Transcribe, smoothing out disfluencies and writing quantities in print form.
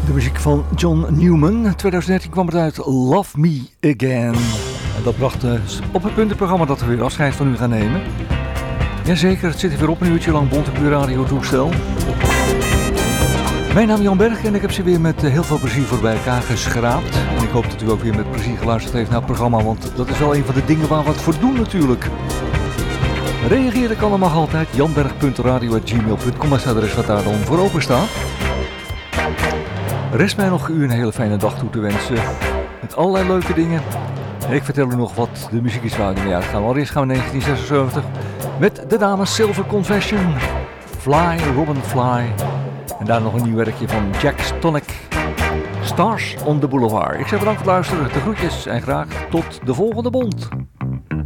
De muziek van John Newman. 2013 kwam het uit Love Me Again. En dat bracht op het punt het programma dat we weer afscheid van u gaan nemen. Jazeker, het zit er weer op, een uurtje lang Bontepuur Radio toestel. Mijn naam is Jan Berg en ik heb ze weer met heel veel plezier voorbij elkaar geschraapt. En ik hoop dat u ook weer met plezier geluisterd heeft naar het programma, want dat is wel een van de dingen waar we het voor doen natuurlijk. Reageren kan er mag altijd, janberg.radio@gmail.com is het adres wat daar dan voor open staat. Rest mij nog u een hele fijne dag toe te wensen, met allerlei leuke dingen. En ik vertel u nog wat de muziek is waar we mee uitgaan. Allereerst gaan we 1976 met de dames Silver Confession, Fly, Robin Fly. En daar nog een nieuw werkje van Jack Stonick, Stars on the Boulevard. Ik zeg bedankt voor het luisteren, de groetjes en graag tot de volgende bond.